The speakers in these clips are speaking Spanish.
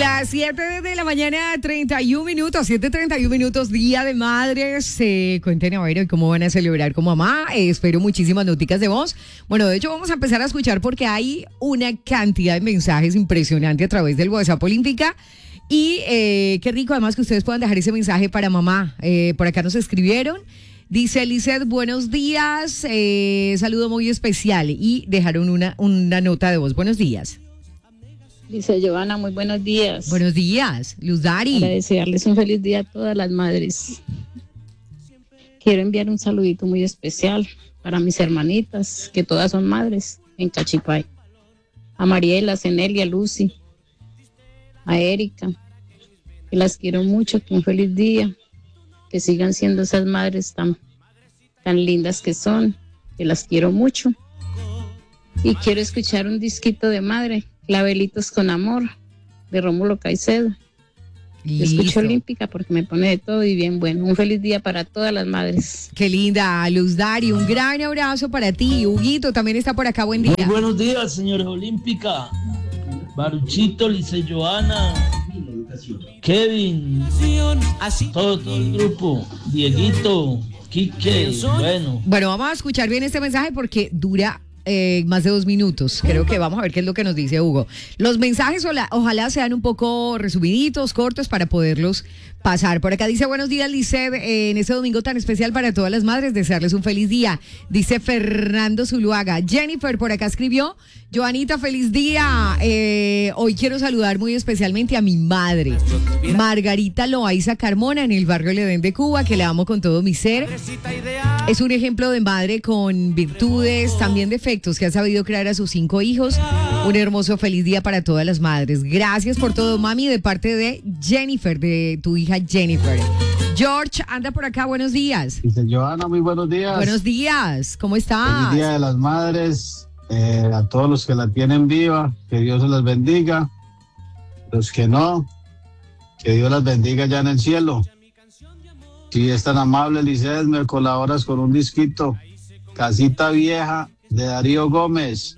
Las 7 de la mañana, 31 minutos, 7:31 minutos, Día de Madres. Cuenten a ver hoy cómo van a celebrar con mamá. Espero muchísimas noticas de voz. Bueno, de hecho vamos a empezar a escuchar porque hay una cantidad de mensajes impresionante a través del WhatsApp Olímpica. Y qué rico además que ustedes puedan dejar ese mensaje para mamá. Por acá nos escribieron. Dice Lizeth, buenos días, saludo muy especial. Y dejaron una nota de voz. Buenos días. Dice Joana, muy buenos días. Buenos días, Luz Dari. Para desearles un feliz día a todas las madres. Quiero enviar un saludito muy especial para mis hermanitas, que todas son madres, en Cachipay. A Mariela, a Cenelia, a Lucy, a Erika, que las quiero mucho, que un feliz día, que sigan siendo esas madres tan lindas que son, que las quiero mucho. Y quiero escuchar un disquito de madre, Clavelitos con Amor, de Rómulo Caicedo. Escucho Olímpica porque me pone de todo y bien bueno. Un feliz día para todas las madres. Qué linda, Luz Dari, un gran abrazo para ti. Huguito también está por acá, buen día. Muy buenos días, señores Olímpica. Baruchito, Lice Joana, Kevin, todo el grupo, Dieguito, Quique, Bueno, vamos a escuchar bien este mensaje porque dura más de 2 minutos. Creo que vamos a ver qué es lo que nos dice Hugo. Los mensajes ojalá sean un poco resumiditos, cortos, para poderlos pasar. Por acá dice, buenos días, Lizeth, en este domingo tan especial para todas las madres, desearles un feliz día. Dice Fernando Zuluaga. Jennifer por acá escribió, Joanita, feliz día. Hoy quiero saludar muy especialmente a mi madre, Margarita Loaiza Carmona, en el barrio El Edén de Cuba, que la amo con todo mi ser. Es un ejemplo de madre con virtudes, también defectos, que ha sabido crear a sus 5 hijos. Un hermoso feliz día para todas las madres. Gracias por todo, mami, de parte de Jennifer, de tu hija Jennifer. George anda por acá, buenos días. Dice Joana, muy buenos días. Buenos días, ¿cómo estás? Feliz Día de las Madres, a todos los que la tienen viva, que Dios se las bendiga. Los que no, que Dios las bendiga ya en el cielo. Si es tan amable, Lizeth, me colaboras con un disquito, Casita Vieja, de Darío Gómez,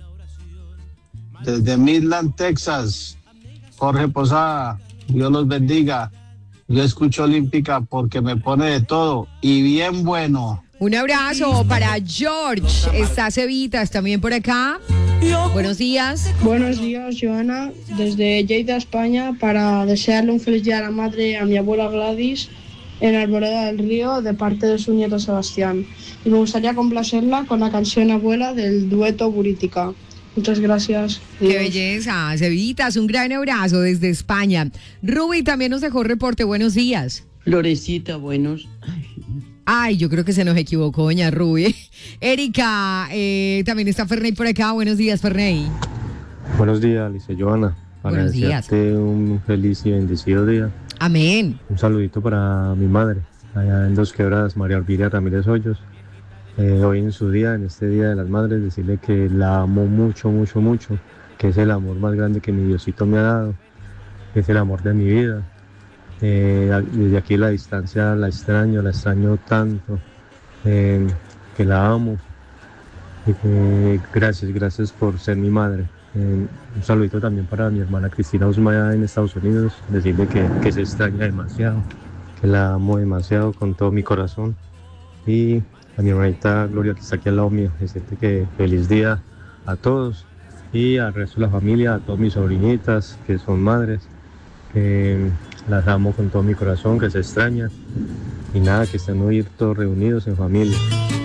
desde Midland, Texas. Jorge Posada, Dios los bendiga. Yo escucho Olímpica porque me pone de todo y bien bueno. Un abrazo para George. Está Cevitas también por acá. Buenos días. Buenos días, Joana, desde Lleida, España, para desearle un feliz día a la madre, a mi abuela Gladys, en Arboleda del Río, de parte de su nieto Sebastián. Y me gustaría complacerla con la canción Abuela del dueto Burítica. Muchas gracias. Qué belleza, Cevitas, un gran abrazo desde España. Ruby también nos dejó reporte, buenos días. Florecita, buenos. Ay, yo creo que se nos equivocó, doña Ruby. Erika, también está Ferney por acá, buenos días, Ferney. Buenos días, Lice Joana. Para buenos días. Desearte un feliz y bendecido día. Amén. Un saludito para mi madre, allá en Dos Quebradas, María Olviria Ramírez Hoyos. Hoy en su día, en este Día de las Madres, decirle que la amo mucho, mucho, mucho, que es el amor más grande que mi Diosito me ha dado, que es el amor de mi vida. Desde aquí a la distancia la extraño tanto, que la amo. Y que gracias por ser mi madre. Un saludito también para mi hermana Cristina Usmaya en Estados Unidos, decirle que se extraña demasiado, que la amo demasiado con todo mi corazón. Y a mi hermanita Gloria, que está aquí al lado mío, decirte que feliz día a todos y al resto de la familia, a todas mis sobrinitas que son madres, que las amo con todo mi corazón, que se extrañan y nada, que estén hoy todos reunidos en familia.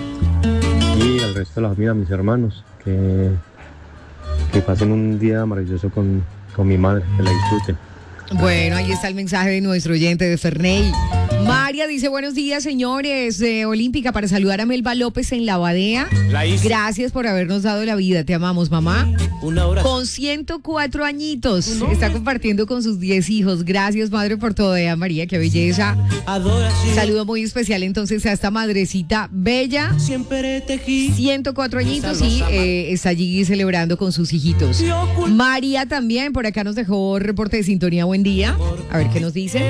Y al resto de la familia, mis hermanos, que pasen un día maravilloso con mi madre, que la disfruten. Bueno, ahí está el mensaje de nuestro oyente de Ferney. María dice, buenos días, señores de Olímpica, para saludar a Melba López en la Badea. Gracias por habernos dado la vida, te amamos, mamá. Con 104 añitos, está compartiendo con sus 10 hijos. Gracias, madre, por todo, María, qué belleza. Saludo muy especial entonces a esta madrecita bella, 104 añitos y está allí celebrando con sus hijitos. María también, por acá nos dejó reporte de sintonía, buen día. A ver qué nos dice.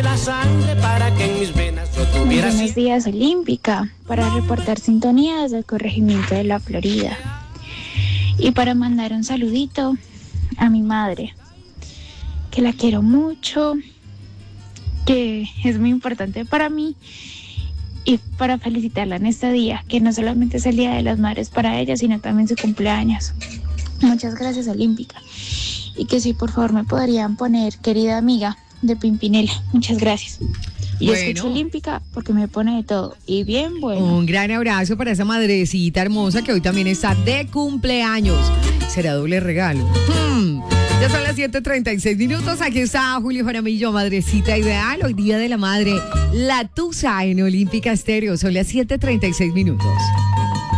Buenos días, Olímpica, para reportar sintonía desde el corregimiento de La Florida y para mandar un saludito a mi madre, que la quiero mucho, que es muy importante para mí y para felicitarla en este día, que no solamente es el Día de las Madres para ella, sino también su cumpleaños. Muchas gracias, Olímpica. Y que sí, por favor, me podrían poner Querida Amiga de Pimpinela. Muchas gracias. Y Bueno. escucho Olímpica porque me pone de todo. Y bien bueno. Un gran abrazo para esa madrecita hermosa que hoy también está de cumpleaños. Será doble regalo. Ya son las 7:36 minutos. Aquí está Julio Jaramillo, madrecita ideal. Hoy Día de la Madre, la tusa en Olímpica Estéreo. Son las 7:36 minutos.